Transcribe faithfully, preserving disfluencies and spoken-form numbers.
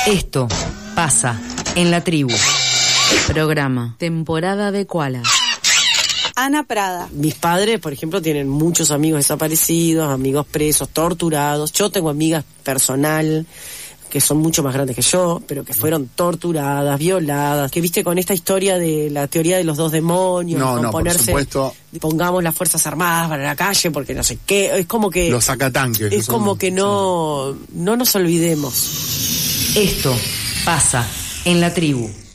Esto pasa en la tribu. Programa Temporada de Koala. Ana Prada. Mis padres, por ejemplo, tienen muchos amigos desaparecidos, amigos presos, torturados. Yo tengo amigas personal que son mucho más grandes que yo, pero que fueron torturadas, violadas, que viste con esta historia de la teoría de los dos demonios, no, con no, ponerse, por supuesto, pongamos las fuerzas armadas para la calle porque no sé qué, es como que los sacatanques, es como son, que no, no nos olvidemos. Esto pasa en la tribu.